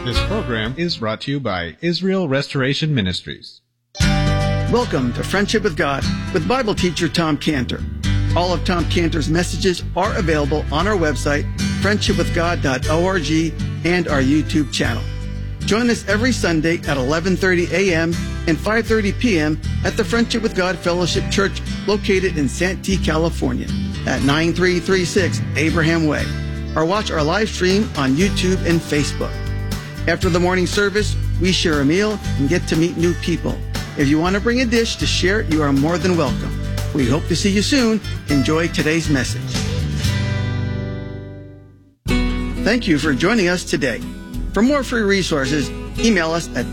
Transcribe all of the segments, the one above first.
This program is brought to you by Israel Restoration Ministries. Welcome to Friendship with God with Bible teacher Tom Cantor. All of Tom Cantor's messages are available on our website, friendshipwithgod.org, and our YouTube channel. Join us every Sunday at 11:30 a.m. and 5:30 p.m. at the Friendship with God Fellowship Church located in Santee, California at 9336 Abraham Way. Or watch our live stream on YouTube and Facebook. After the morning service, we share a meal and get to meet new people. If you want to bring a dish to share, you are more than welcome. We hope to see you soon. Enjoy today's message. Thank you for joining us today. For more free resources, email us at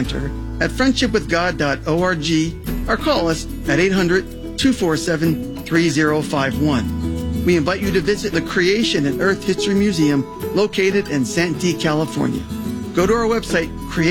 tomcantor@friendshipwithgod.org or call us at 800-247-3051. We invite you to visit the Creation and Earth History Museum located in Santee, California. Go to our website,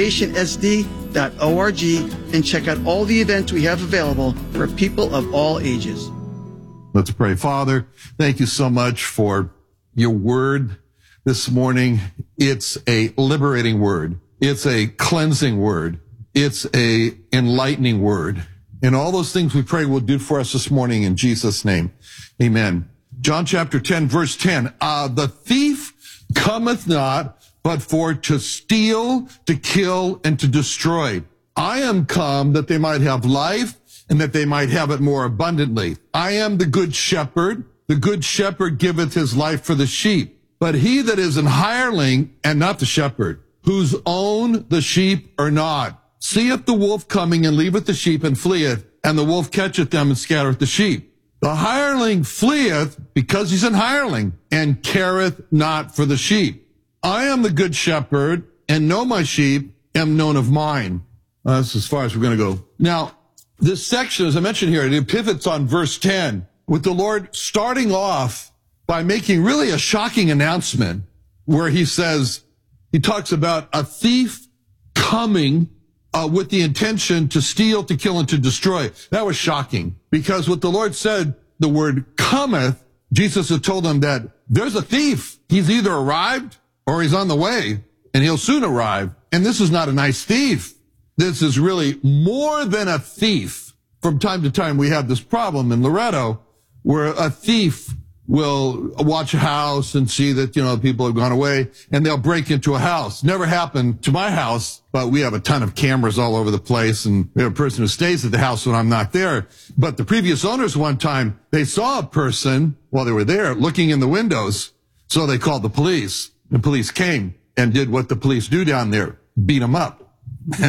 creationsd.org, and check out all the events we have available for people of all ages. Let's pray. Father, thank you so much for your word this morning. It's a liberating word. It's a cleansing word. It's a enlightening word. And all those things we pray will do for us this morning in Jesus' name. Amen. John chapter 10, verse 10. The thief cometh not, but for to steal, to kill, and to destroy. I am come that they might have life, and that they might have it more abundantly. I am the good shepherd. The good shepherd giveth his life for the sheep. But he that is an hireling, and not the shepherd, whose own the sheep are not, seeth the wolf coming, and leaveth the sheep, and fleeth, and the wolf catcheth them, and scattereth the sheep. The hireling fleeth, because he's an hireling, and careth not for the sheep. I am the good shepherd, and know my sheep, am known of mine. That's as far as we're going to go. Now, this section, as I mentioned here, it pivots on verse 10, with the Lord starting off by making really a shocking announcement, where he says, he talks about a thief coming with the intention to steal, to kill, and to destroy. That was shocking, because what the Lord said, the word cometh, Jesus had told them that there's a thief. He's either arrived or he's on the way, and he'll soon arrive. And this is not a nice thief. This is really more than a thief. From time to time, we have this problem in Loretto where a thief will watch a house and see that, people have gone away, and they'll break into a house. Never happened to my house, but we have a ton of cameras all over the place, and we have a person who stays at the house when I'm not there. But the previous owners, one time, they saw a person while they were there looking in the windows, so they called the police. The police came and did what the police do down there, beat them up.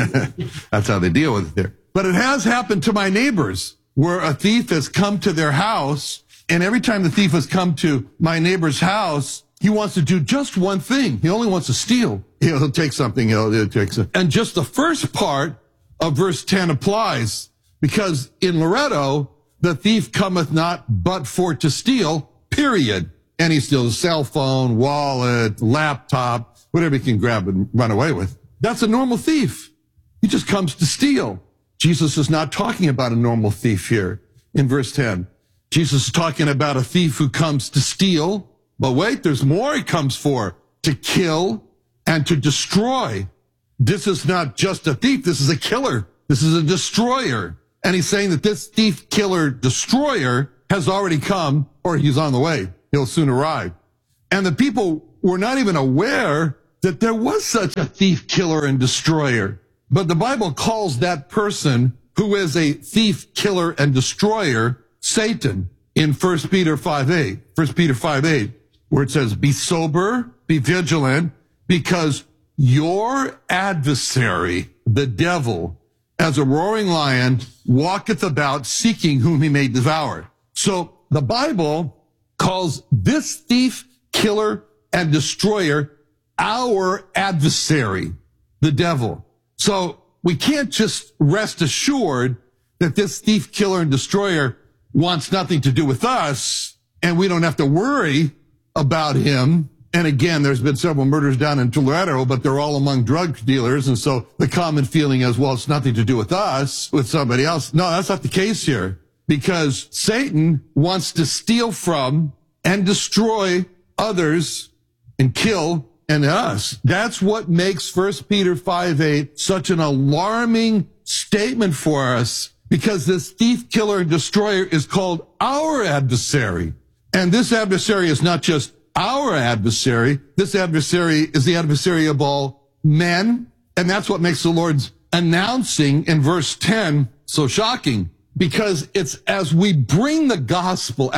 That's how they deal with it there. But it has happened to my neighbors, where a thief has come to their house, and every time the thief has come to my neighbor's house, he wants to do just one thing. He only wants to steal. He'll take something. He'll take something. And just the first part of verse 10 applies, because in Loretto, the thief cometh not but for to steal, period. And he steals a cell phone, wallet, laptop, whatever he can grab and run away with. That's a normal thief. He just comes to steal. Jesus is not talking about a normal thief here in verse 10. Jesus is talking about a thief who comes to steal. But wait, there's more he comes for: to kill and to destroy. This is not just a thief. This is a killer. This is a destroyer. And he's saying that this thief, killer, destroyer has already come, or he's on the way. He'll soon arrive. And the people were not even aware that there was such a thief, killer, and destroyer. But the Bible calls that person who is a thief, killer, and destroyer Satan in 1 Peter 5:8. 1 Peter 5:8, where it says, be sober, be vigilant, because your adversary, the devil, as a roaring lion, walketh about seeking whom he may devour. So the Bible calls this thief, killer, and destroyer our adversary, the devil. So we can't just rest assured that this thief, killer, and destroyer wants nothing to do with us, and we don't have to worry about him. And again, there's been several murders down in Loretto, but they're all among drug dealers. And so the common feeling is, well, it's nothing to do with us, with somebody else. No, that's not the case here, because Satan wants to steal from and destroy others and kill and us. That's what makes 1 Peter 5:8 such an alarming statement for us, because this thief, killer, and destroyer is called our adversary. And this adversary is not just our adversary. This adversary is the adversary of all men. And that's what makes the Lord's announcing in verse 10 so shocking, because it's as we bring the gospel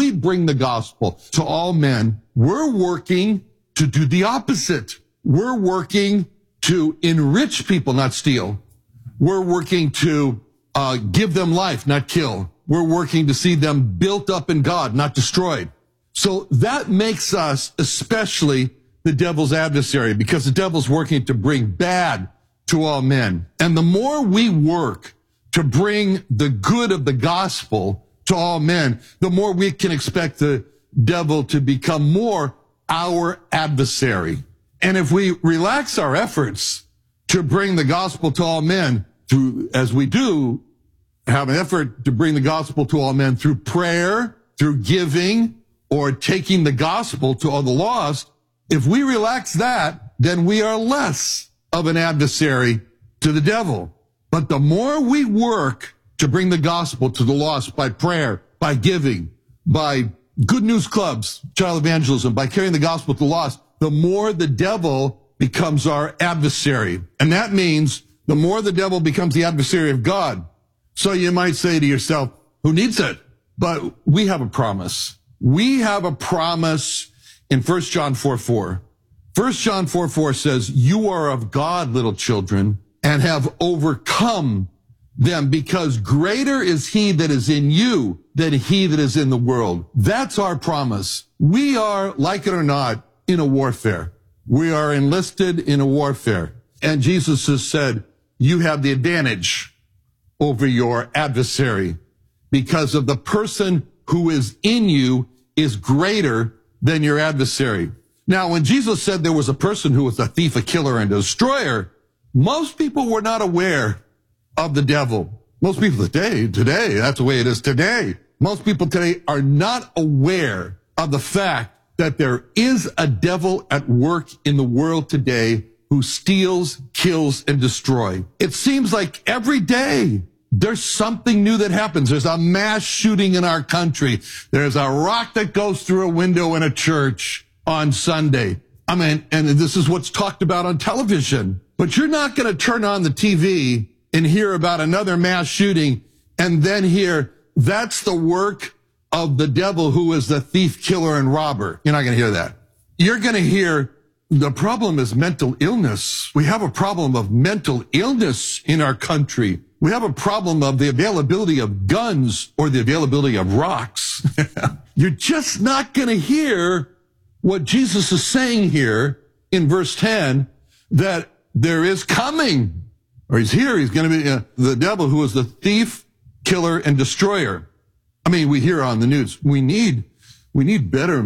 to all men, we're working to do the opposite. We're working to enrich people, not steal. We're working to give them life, not kill. We're working to see them built up in God, not destroyed. So that makes us especially the devil's adversary, because the devil's working to bring bad to all men. And the more we work to bring the good of the gospel to all men, the more we can expect the devil to become more our adversary. And if we relax our efforts to bring the gospel to all men, as we do have an effort to bring the gospel to all men through prayer, through giving, or taking the gospel to all the lost, if we relax that, then we are less of an adversary to the devil. But the more we work to bring the gospel to the lost by prayer, by giving, by good news clubs, child evangelism, by carrying the gospel to the lost, the more the devil becomes our adversary. And that means the more the devil becomes the adversary of God. So you might say to yourself, who needs it? But we have a promise. We have a promise in 1 John 4:4. 1 John 4:4 says, you are of God, little children, and have overcome them, because greater is he that is in you than he that is in the world. That's our promise. We are, like it or not, in a warfare. We are enlisted in a warfare. And Jesus has said, you have the advantage over your adversary, because of the person who is in you is greater than your adversary. Now, when Jesus said there was a person who was a thief, a killer, and a destroyer, most people were not aware of the devil. Most people today, that's the way it is today. Most people today are not aware of the fact that there is a devil at work in the world today who steals, kills, and destroys. It seems like every day there's something new that happens. There's a mass shooting in our country. There's a rock that goes through a window in a church on Sunday. I mean, and this is what's talked about on television. But you're not going to turn on the TV and hear about another mass shooting and then hear that's the work of the devil, who is the thief, killer, and robber. You're not going to hear that. You're going to hear the problem is mental illness. We have a problem of mental illness in our country. We have a problem of the availability of guns or the availability of rocks. You're just not going to hear what Jesus is saying here in verse 10, that there is coming, or he's here, he's going to be the devil, who is the thief, killer, and destroyer. I mean, we hear on the news, we need better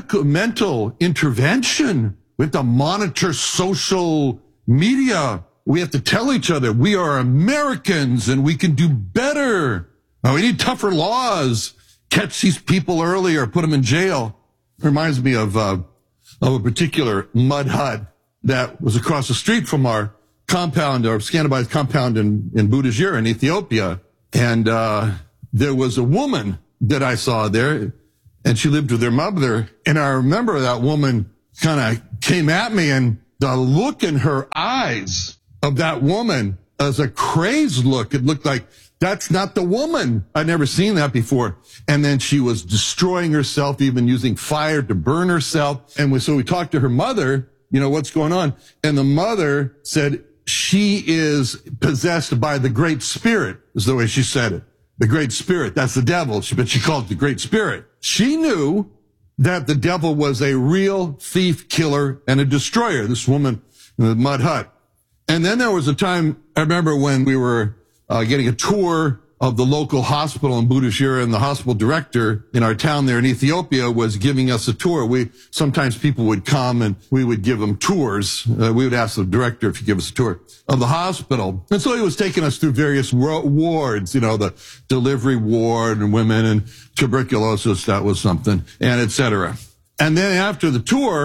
mental intervention. We have to monitor social media. We have to tell each other we are Americans and we can do better. We need tougher laws. Catch these people earlier, put them in jail. Reminds me of a particular mud hut that was across the street from our compound, our Scandinavian compound in Budajir in Ethiopia. And there was a woman that I saw there, and she lived with her mother. And I remember that woman kind of came at me, and the look in her eyes of that woman was a crazed look. It looked like, that's not the woman. I'd never seen that before. And then she was destroying herself, even using fire to burn herself. And so we talked to her mother, what's going on? And the mother said she is possessed by the Great Spirit, is the way she said it. The Great Spirit, that's the devil, but she called it the Great Spirit. She knew that the devil was a real thief, killer, and a destroyer, this woman in the mud hut. And then there was a time, I remember, when we were getting a tour of the local hospital in Budajir, and the hospital director in our town there in Ethiopia was giving us a tour. Sometimes people would come and we would give them tours. We would ask the director if he'd give us a tour of the hospital. And so he was taking us through various wards, the delivery ward and women and tuberculosis, that was something, and et cetera. And then after the tour,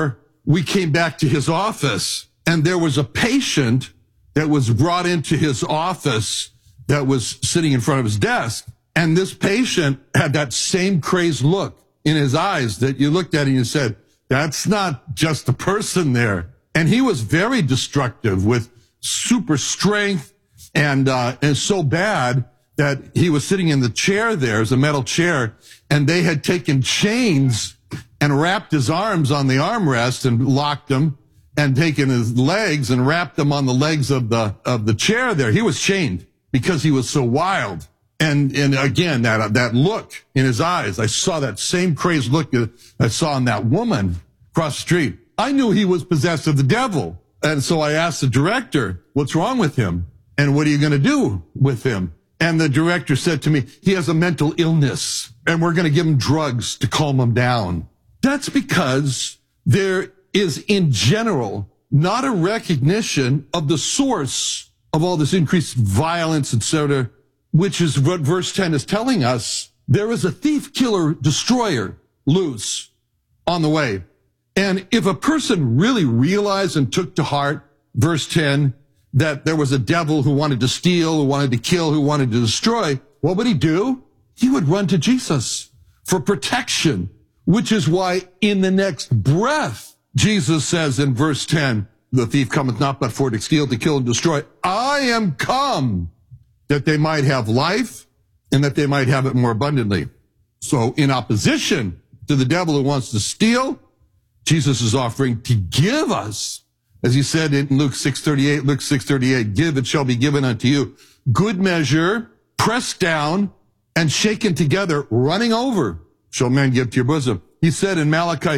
we came back to his office, and there was a patient that was brought into his office that was sitting in front of his desk. And this patient had that same crazed look in his eyes that you looked at and you said, that's not just a person there. And he was very destructive with super strength and so bad that he was sitting in the chair there, as a metal chair, and they had taken chains and wrapped his arms on the armrest and locked them, and taken his legs and wrapped them on the legs of the chair there. He was chained because he was so wild. And again, that look in his eyes, I saw that same crazed look that I saw in that woman across the street. I knew he was possessed of the devil. And so I asked the director, what's wrong with him? And what are you going to do with him? And the director said to me, he has a mental illness, and we're going to give him drugs to calm him down. That's because there is, in general, not a recognition of the source of all this increased violence, etc., which is what verse 10 is telling us. There is a thief, killer, destroyer loose on the way. And if a person really realized and took to heart verse 10, that there was a devil who wanted to steal, who wanted to kill, who wanted to destroy, what would he do? He would run to Jesus for protection, which is why in the next breath, Jesus says in verse 10, the thief cometh not but for to steal, to kill, and destroy. I am come that they might have life and that they might have it more abundantly. So in opposition to the devil who wants to steal, Jesus is offering to give us, as he said in Luke 6:38, give, it shall be given unto you. Good measure, pressed down, and shaken together, running over, shall men give to your bosom. He said in Malachi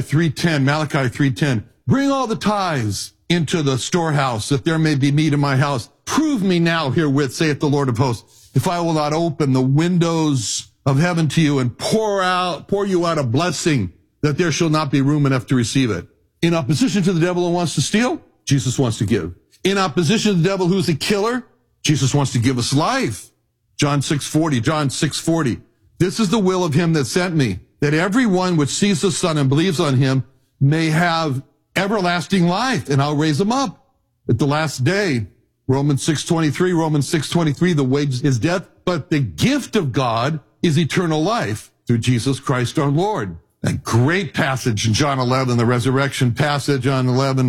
3:10, bring all the tithes into the storehouse, that there may be meat in my house. Prove me now herewith, saith the Lord of hosts, if I will not open the windows of heaven to you and pour you out a blessing, that there shall not be room enough to receive it. In opposition to the devil who wants to steal, Jesus wants to give. In opposition to the devil who's a killer, Jesus wants to give us life. John 6:40. This is the will of him that sent me, that everyone which sees the Son and believes on him may have everlasting life, and I'll raise him up at the last day. Romans 6:23, the wages is death, but the gift of God is eternal life through Jesus Christ our Lord. A great passage in John 11, the resurrection passage, John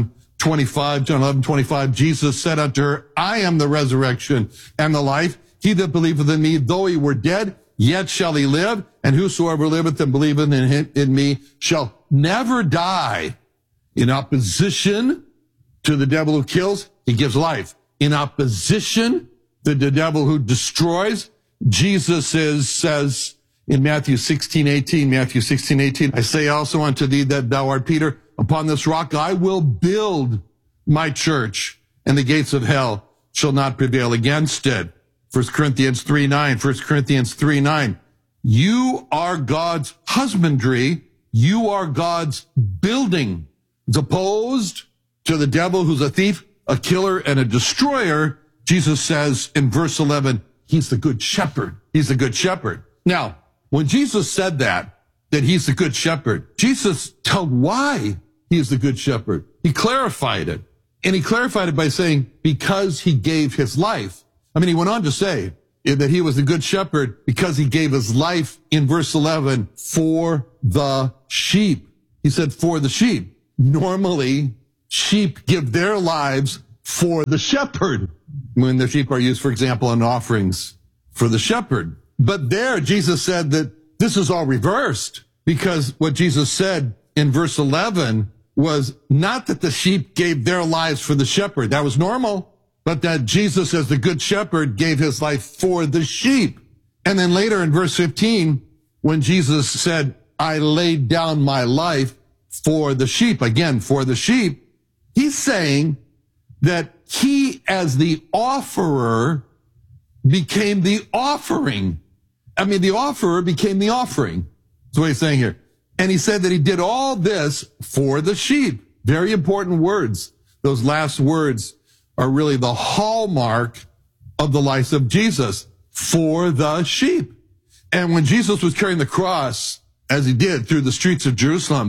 11:25, Jesus said unto her, I am the resurrection and the life. He that believeth in me, though he were dead, yet shall he live, and whosoever liveth and believeth in me shall never die. In opposition to the devil who kills, he gives life. In opposition to the devil who destroys, Jesus says in Matthew 16:18, I say also unto thee that thou art Peter, upon this rock I will build my church, and the gates of hell shall not prevail against it. 1 Corinthians 3:9. You are God's husbandry. You are God's building. It's opposed to the devil who's a thief, a killer, and a destroyer. Jesus says in verse 11, he's the good shepherd. He's the good shepherd. Now, when Jesus said that he's the good shepherd, Jesus told why he is the good shepherd. He clarified it. And he clarified it by saying, because he gave his life. I mean, he went on to say that he was the good shepherd because he gave his life in verse 11 for the sheep. He said, for the sheep. Normally, sheep give their lives for the shepherd when the sheep are used, for example, in offerings for the shepherd. But there, Jesus said that this is all reversed, because what Jesus said in verse 11 was not that the sheep gave their lives for the shepherd. That was normal. But that Jesus, as the good shepherd, gave his life for the sheep. And then later in verse 15, when Jesus said, I laid down my life for the sheep, again, for the sheep, he's saying that he, as the offerer, became the offering. I mean, the offerer became the offering. That's what he's saying here. And he said that he did all this for the sheep. Very important words. Those last words are really the hallmark of the life of Jesus, for the sheep. And when Jesus was carrying the cross, as he did through the streets of Jerusalem,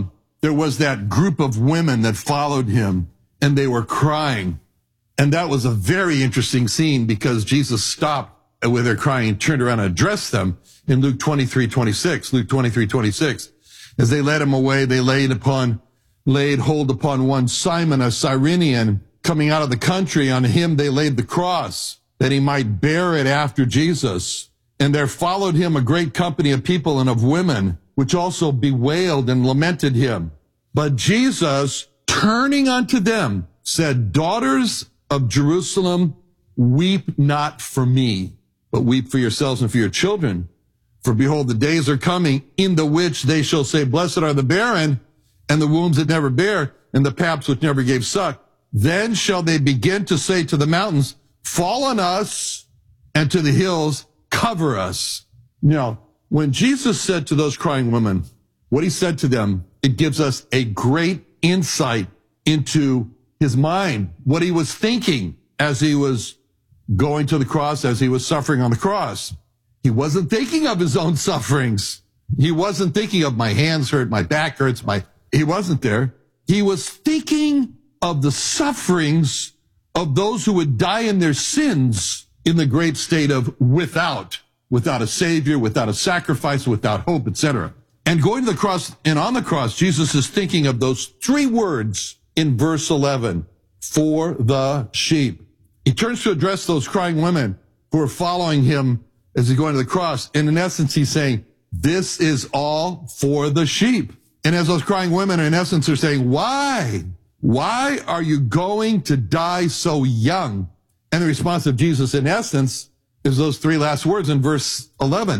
there was that group of women that followed him, and they were crying. And that was a very interesting scene because Jesus stopped with their crying and turned around and addressed them in Luke 23:26. Luke 23:26. As they led him away, they laid hold upon one Simon, a Cyrenian, coming out of the country. On him they laid the cross, that he might bear it after Jesus. And there followed him a great company of people and of women, which also bewailed and lamented him. But Jesus, turning unto them, said, Daughters of Jerusalem, weep not for me, but weep for yourselves and for your children. For behold, the days are coming in the which they shall say, Blessed are the barren, and the wombs that never bear, and the paps which never gave suck. Then shall they begin to say to the mountains, Fall on us, and to the hills, cover us. Now, when Jesus said to those crying women, what he said to them, it gives us a great insight into his mind, what he was thinking as he was going to the cross, as he was suffering on the cross. He wasn't thinking of his own sufferings. He wasn't thinking of my hands hurt, my back hurts, he wasn't there. He was thinking of the sufferings of those who would die in their sins in the great state of without a savior, without a sacrifice, without hope, etc. And going to the cross, and on the cross, Jesus is thinking of those three words in verse 11, for the sheep. He turns to address those crying women who are following him as he's going to the cross. And in essence, he's saying, this is all for the sheep. And as those crying women, in essence, are saying, why? Why are you going to die so young? And the response of Jesus, in essence, is those three last words in verse 11.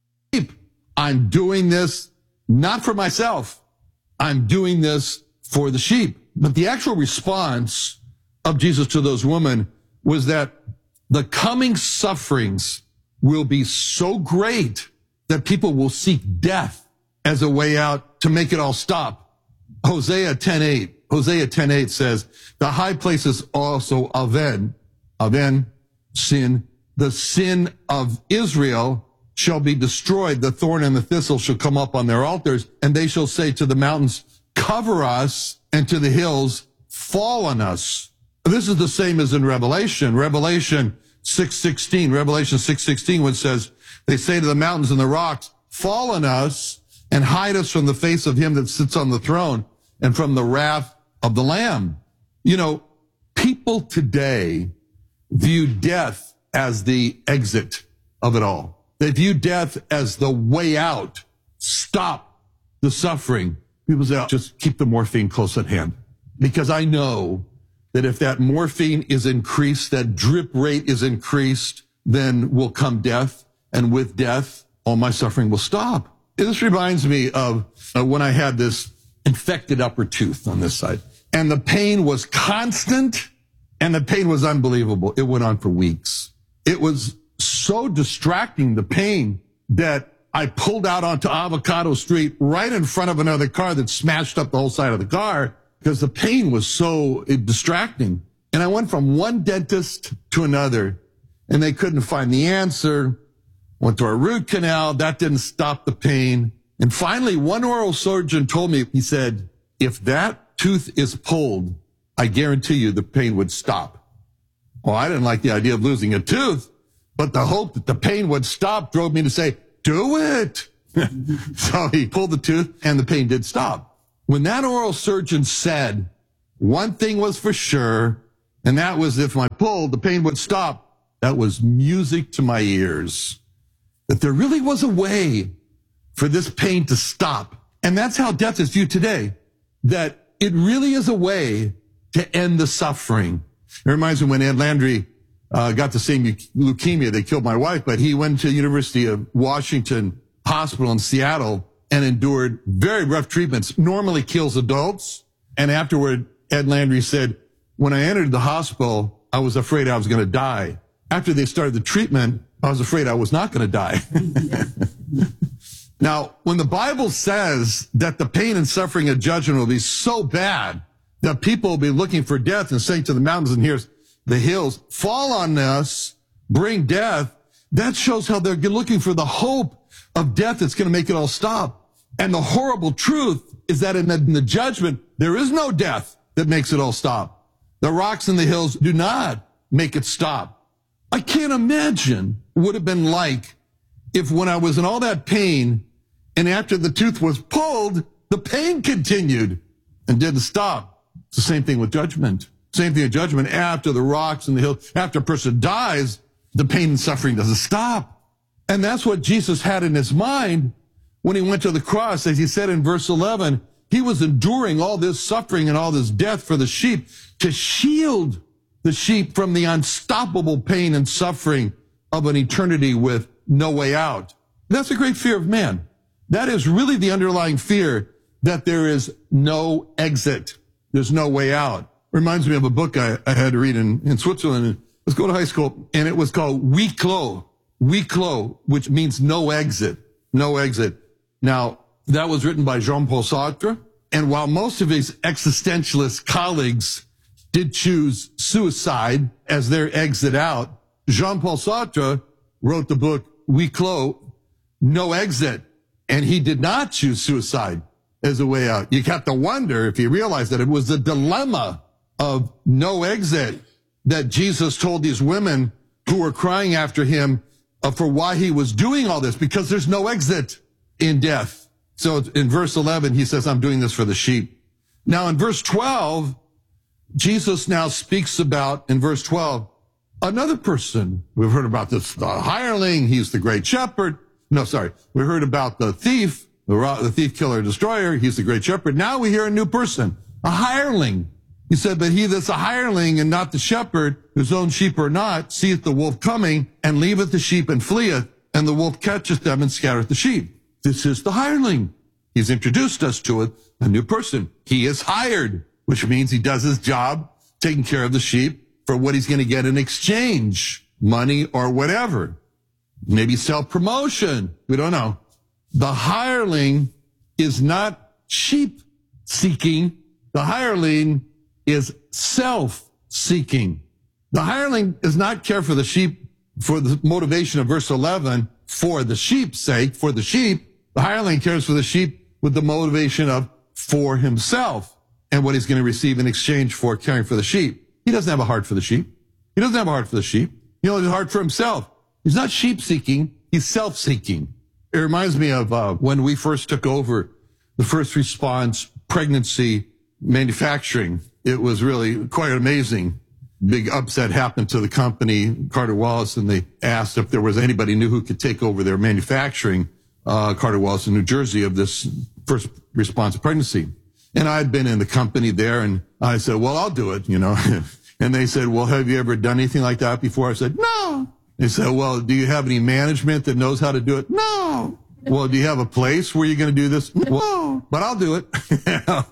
I'm doing this not for myself. I'm doing this for the sheep. But the actual response of Jesus to those women was that the coming sufferings will be so great that people will seek death as a way out to make it all stop. Hosea 10:8 says, the high places also aven, sin, the sin of Israel shall be destroyed. The thorn and the thistle shall come up on their altars, and they shall say to the mountains, cover us, and to the hills, fall on us. This is the same as in Revelation. Revelation 6:16, which says, they say to the mountains and the rocks, fall on us and hide us from the face of him that sits on the throne and from the wrath of the Lamb. You know, people today view death as the exit of it all. They view death as the way out. Stop the suffering. People say, just keep the morphine close at hand. Because I know that if that morphine is increased, that drip rate is increased, then will come death. And with death, all my suffering will stop. This reminds me of when I had this infected upper tooth on this side. And the pain was constant, and the pain was unbelievable. It went on for weeks. It was so distracting, the pain, that I pulled out onto Avocado Street right in front of another car that smashed up the whole side of the car because the pain was so distracting. And I went from one dentist to another, and they couldn't find the answer. Went to a root canal. That didn't stop the pain. And finally, one oral surgeon told me, he said, if that tooth is pulled, I guarantee you the pain would stop. Well, I didn't like the idea of losing a tooth, but the hope that the pain would stop drove me to say, do it. So he pulled the tooth and the pain did stop. When that oral surgeon said one thing was for sure, and that was if I pulled, the pain would stop, that was music to my ears. That there really was a way for this pain to stop. And that's how death is viewed today. That it really is a way to end the suffering. It reminds me when Ed Landry got the same leukemia that killed my wife, but he went to the University of Washington Hospital in Seattle and endured very rough treatments. Normally kills adults. And afterward, Ed Landry said, when I entered the hospital, I was afraid I was going to die. After they started the treatment, I was afraid I was not going to die. Now, when the Bible says that the pain and suffering of judgment will be so bad that people will be looking for death and saying to the mountains and here's the hills, fall on us, bring death, that shows how they're looking for the hope of death that's going to make it all stop. And the horrible truth is that in the judgment, there is no death that makes it all stop. The rocks and the hills do not make it stop. I can't imagine what it would have been like if when I was in all that pain and after the tooth was pulled, the pain continued and didn't stop. It's the same thing with judgment. Same thing with judgment. After the rocks and the hills, after a person dies, the pain and suffering doesn't stop. And that's what Jesus had in his mind when he went to the cross. As he said in verse 11, he was enduring all this suffering and all this death for the sheep to shield the sheep from the unstoppable pain and suffering of an eternity with no way out. That's a great fear of man. That is really the underlying fear, that there is no exit. There's no way out. Reminds me of a book I had to read in Switzerland. I was going to high school, and it was called Huis Clos, which means no exit. No exit. Now, that was written by Jean-Paul Sartre, and while most of his existentialist colleagues did choose suicide as their exit out, Jean-Paul Sartre wrote the book Huis Clos, No Exit, and he did not choose suicide as a way out. You have to wonder if he realized that it was the dilemma of no exit that Jesus told these women who were crying after him for why he was doing all this, because there's no exit in death. So in verse 11, he says, I'm doing this for the sheep. Now in verse 12, Jesus now speaks about, in verse 12, another person. We've heard about this, the hireling. He's the great shepherd. No, sorry. We heard about the thief, the thief, killer, destroyer. He's the great shepherd. Now we hear a new person, a hireling. He said, but he that's a hireling and not the shepherd, whose own sheep are not, seeth the wolf coming and leaveth the sheep and fleeth, and the wolf catcheth them and scattereth the sheep. This is the hireling. He's introduced us to it, a new person. He is hired, which means he does his job, taking care of the sheep for what he's going to get in exchange, money or whatever. Maybe self-promotion. We don't know. The hireling is not sheep seeking. The hireling is self-seeking. The hireling does not care for the sheep for the motivation of verse 11, for the sheep's sake, for the sheep. The hireling cares for the sheep with the motivation of for himself and what he's going to receive in exchange for caring for the sheep. He doesn't have a heart for the sheep. He doesn't have a heart for the sheep. He only has a heart for himself. He's not sheep-seeking. He's self-seeking. It reminds me of when we first took over the first response pregnancy manufacturing. It was really quite amazing. Big upset happened to the company, Carter Wallace, and they asked if there was anybody new who could take over their manufacturing, Carter Wallace in New Jersey, of this first response pregnancy. And I'd been in the company there, and I said, well, I'll do it, And they said, well, have you ever done anything like that before? I said, no. They said, well, do you have any management that knows how to do it? No. Well, do you have a place where you're going to do this? No, but I'll do it.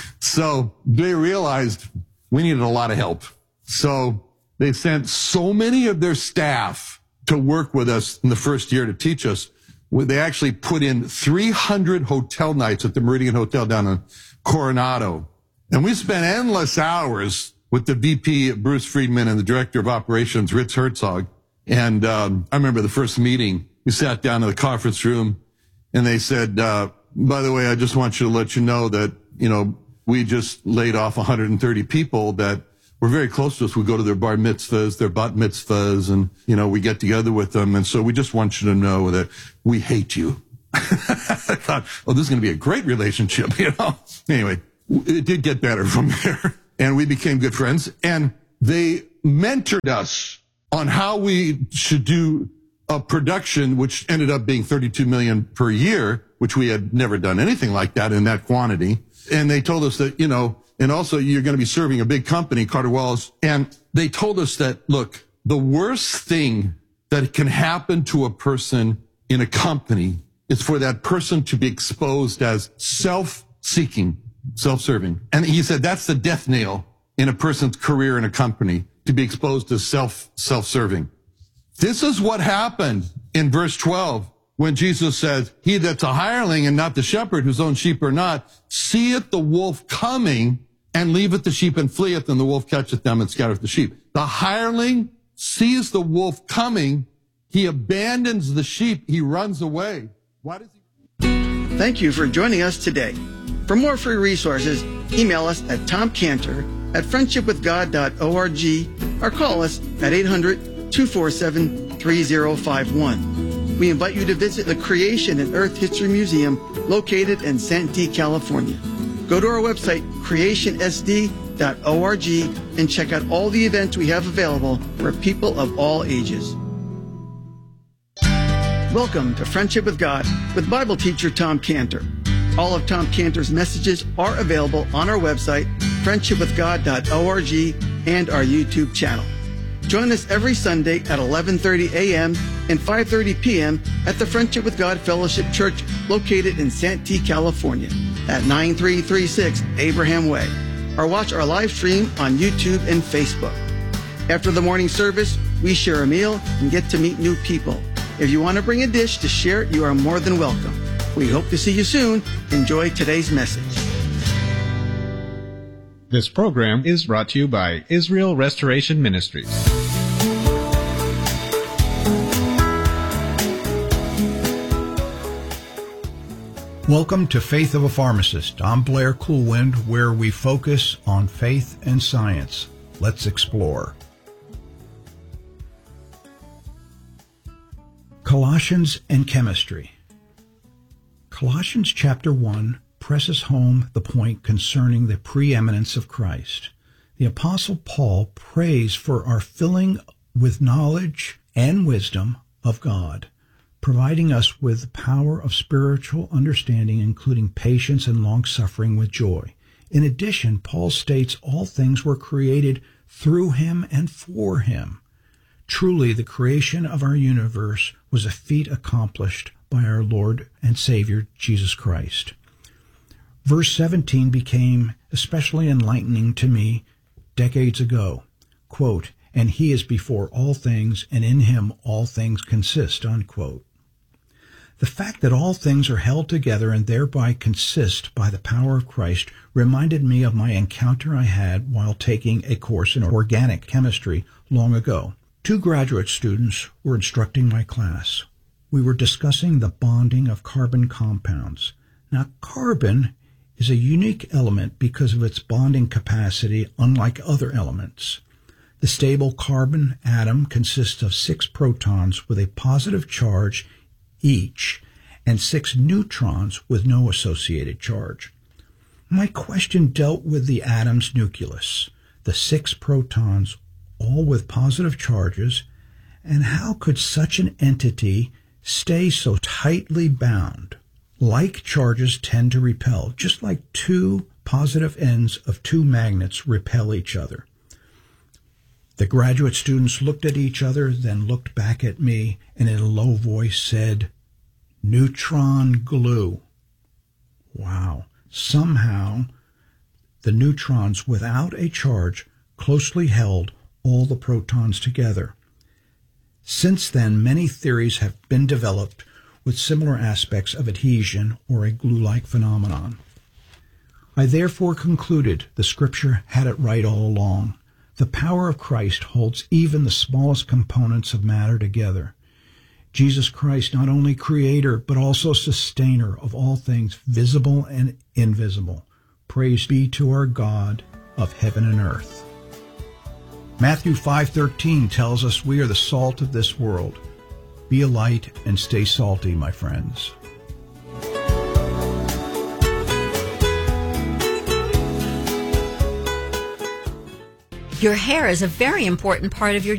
So they realized we needed a lot of help. So they sent so many of their staff to work with us in the first year to teach us. They actually put in 300 hotel nights at the Meridian Hotel down in Coronado. And we spent endless hours with the VP, Bruce Friedman, and the Director of Operations, Ritz Herzog. And I remember the first meeting, we sat down in the conference room, and they said, by the way, I just want you to let you know that, we just laid off 130 people that were very close to us. We go to their bar mitzvahs, their bat mitzvahs, and, we get together with them. And so we just want you to know that we hate you. I thought, this is going to be a great relationship, Anyway, it did get better from there. And we became good friends. And they mentored us on how we should do a production, which ended up being $32 million per year, which we had never done anything like that in that quantity. And they told us that, and also you're going to be serving a big company, Carter Wallace. And they told us that, look, the worst thing that can happen to a person in a company is for that person to be exposed as self-seeking, self-serving. And he said that's the death nail in a person's career in a company, to be exposed to self-serving. This is what happened in verse 12 when Jesus says, he that's a hireling and not the shepherd, whose own sheep are not, seeth the wolf coming and leaveth the sheep and fleeth, and the wolf catcheth them and scattereth the sheep. The hireling sees the wolf coming. He abandons the sheep. He runs away. Why does he? Thank you for joining us today. For more free resources, email us at tomcantor@friendshipwithgod.org or call us at 800-247-3051. We invite you to visit the Creation and Earth History Museum located in Santee, California. Go to our website, creationsd.org, and check out all the events we have available for people of all ages. Welcome to Friendship with God with Bible teacher Tom Cantor. All of Tom Cantor's messages are available on our website, friendshipwithgod.org, and our YouTube channel. Join us every Sunday at 11:30 a.m. and 5:30 p.m. at the Friendship with God Fellowship Church located in Santee, California at 9336 Abraham Way. Or watch our live stream on YouTube and Facebook. After the morning service, we share a meal and get to meet new people. If you want to bring a dish to share, you are more than welcome. We hope to see you soon. Enjoy today's message. This program is brought to you by Israel Restoration Ministries. Welcome to Faith of a Pharmacist. I'm Blair Coolwind, where we focus on faith and science. Let's explore. Colossians and chemistry. Colossians chapter 1 presses home the point concerning the preeminence of Christ. The Apostle Paul prays for our filling with knowledge and wisdom of God, providing us with the power of spiritual understanding, including patience and long-suffering with joy. In addition, Paul states all things were created through him and for him. Truly, the creation of our universe was a feat accomplished by our Lord and Savior, Jesus Christ. Verse 17 became especially enlightening to me decades ago. Quote, "And he is before all things, and in him all things consist," unquote. The fact that all things are held together and thereby consist by the power of Christ reminded me of my encounter I had while taking a course in organic chemistry long ago. 2 graduate students were instructing my class. We were discussing the bonding of carbon compounds. Now, carbon is a unique element because of its bonding capacity, unlike other elements. The stable carbon atom consists of 6 protons with a positive charge each and 6 neutrons with no associated charge. My question dealt with the atom's nucleus, the 6 protons, all with positive charges, and how could such an entity stay so tightly bound? Like charges tend to repel, just like 2 positive ends of 2 magnets repel each other. The graduate students looked at each other, then looked back at me, and in a low voice said, "Neutron glue." Wow. Somehow, the neutrons without a charge closely held all the protons together. Since then, many theories have been developed with similar aspects of adhesion or a glue-like phenomenon. I therefore concluded the Scripture had it right all along. The power of Christ holds even the smallest components of matter together. Jesus Christ, not only creator, but also sustainer of all things visible and invisible. Praise be to our God of heaven and earth. Matthew 5:13 tells us we are the salt of this world. Be a light and stay salty, my friends. Your hair is a very important part of your